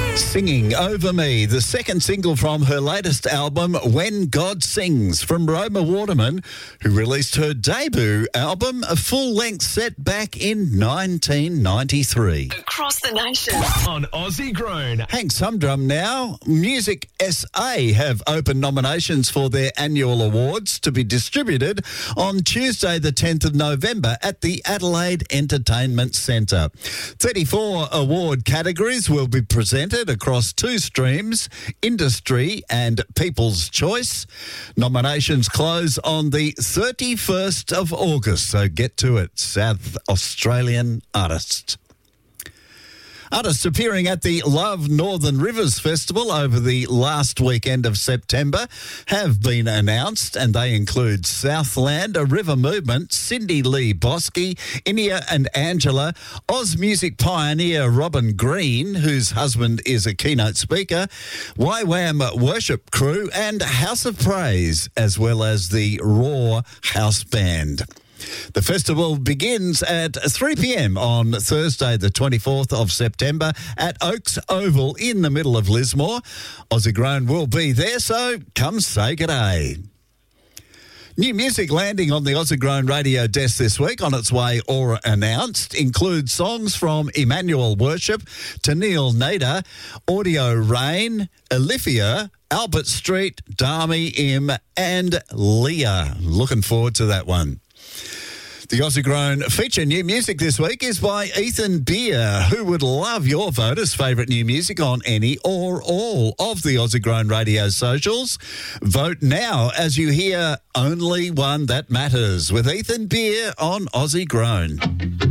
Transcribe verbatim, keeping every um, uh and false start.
Singing Over Me, the second single from her latest album, When God Sings, from Roma Waterman, who released her debut album, a full-length set back in nineteen ninety-three. Across the nation. On Aussie Grown. Hank Sumdrum now. Music S A have opened nominations for their annual awards to be distributed on Tuesday the tenth of November at the Adelaide Entertainment Centre. thirty-four award categories will be presented across two streams, Industry and People's Choice. Nominations close on the thirty-first of August, so get to it, South Australian artists. Artists appearing at the Love Northern Rivers Festival over the last weekend of September have been announced, and they include Southland, A River Movement, Cindy Lee Bosky, Inia and Angela, Oz music pioneer Robin Green, whose husband is a keynote speaker, Y WAM Worship Crew, and House of Praise, as well as the Raw House Band. The festival begins at three p.m. on Thursday the twenty-fourth of September at Oaks Oval in the middle of Lismore. Aussie Grown will be there, so come say g'day. New music landing on the Aussie Grown radio desk this week, on its way or announced, includes songs from Emmanuel Worship, Tennille Nader, Audio Rain, Alifia, Albert Street, Dami Im, and Leah. Looking forward to that one. The Aussie Grown feature new music this week is by Ethan Beer, who would love your vote as favourite new music on any or all of the Aussie Grown radio socials. Vote now as you hear Only One That Matters with Ethan Beer on Aussie Grown.